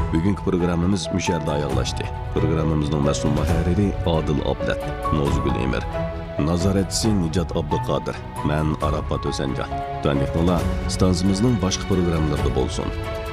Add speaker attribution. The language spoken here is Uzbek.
Speaker 1: Bugungi programmamiz musharda oyoqlashdi. Programmamizning mas'ul muharriri Odil Ablat, Nozgul Emir, nazoratchisi Nijat Abduqodir, men Arafat O'sanjon. Tanihnolar, stansimizning boshqa programmalarida bo'lsin.